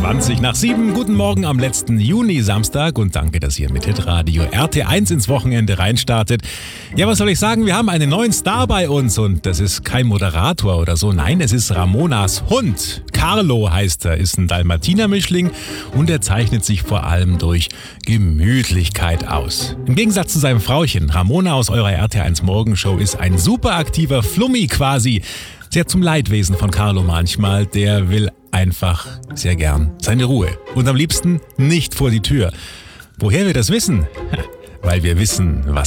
20 nach 7. Guten Morgen am letzten Juni-Samstag und danke, dass ihr mit Hitradio RT1 ins Wochenende reinstartet. Ja, was soll ich sagen? Wir haben einen neuen Star bei uns und das ist kein Moderator oder so. Nein, es ist Ramonas Hund. Carlo heißt er, ist ein Dalmatiner-Mischling und er zeichnet sich vor allem durch Gemütlichkeit aus. Im Gegensatz zu seinem Frauchen, Ramona aus eurer RT1 Morgenshow ist ein super aktiver Flummi quasi. Sehr zum Leidwesen von Carlo manchmal, der will einfach sehr gern seine Ruhe. Und am liebsten nicht vor die Tür. Woher wir das wissen? Weil wir wissen, was